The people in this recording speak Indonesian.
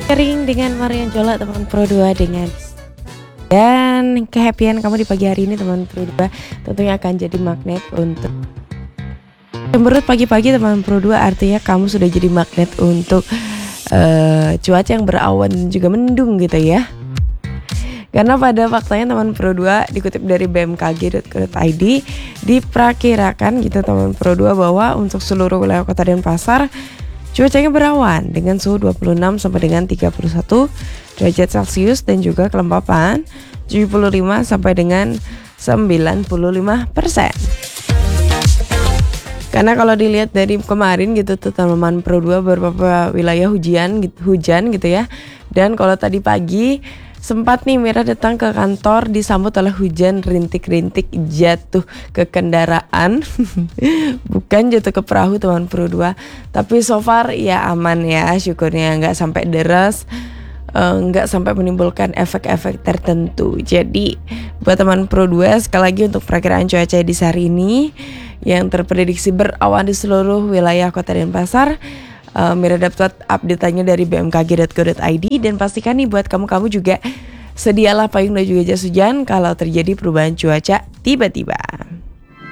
Sharing dengan Marian Jola teman Pro 2 dengan dan kehappian kamu di pagi hari ini teman Pro 2 tentunya akan jadi magnet untuk cemberut pagi-pagi teman Pro 2, artinya kamu sudah jadi magnet untuk cuaca yang berawan dan juga mendung gitu ya. Karena pada faktanya teman Pro 2 dikutip dari bmkg.co.id diperkirakan gitu teman Pro 2 bahwa untuk seluruh wilayah kota dan pasar cuacanya berawan dengan suhu 26 sampai dengan 31 derajat Celcius dan juga kelembapan 75 sampai dengan 95%. Karena kalau dilihat dari kemarin gitu tuh teman Pro 2 beberapa wilayah hujan gitu ya. Dan kalau tadi pagi sempat nih Mira datang ke kantor disambut oleh hujan rintik-rintik jatuh ke kendaraan. Bukan jatuh ke perahu teman Pro 2. Tapi so far ya aman ya, syukurnya nggak sampai deras, nggak sampai menimbulkan efek-efek tertentu. Jadi buat teman Pro 2 sekali lagi untuk perakiraan cuaca di hari ini yang terprediksi berawan di seluruh wilayah kota dan pasar, Mira dapat update-nya dari bmkg.co.id. Dan pastikan nih buat kamu juga sedialah payung dan juga jas hujan kalau terjadi perubahan cuaca tiba-tiba.